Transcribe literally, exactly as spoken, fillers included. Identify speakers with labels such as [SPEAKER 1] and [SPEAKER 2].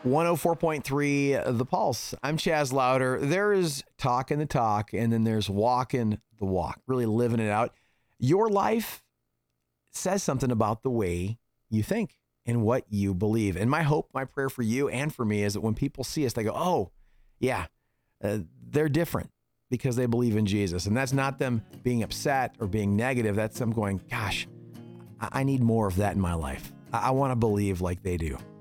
[SPEAKER 1] one oh four point three The Pulse. I'm Chaz Louder. There is talking the talk, and then there's walking the walk, really living it out. Your life says something about the way you think and what you believe. And my hope, my prayer for you and for me is that when people see us, they go, oh, yeah, uh, they're different because they believe in Jesus. And that's not them being upset or being negative. That's them going, gosh, I, I need more of that in my life. I, I want to believe like they do.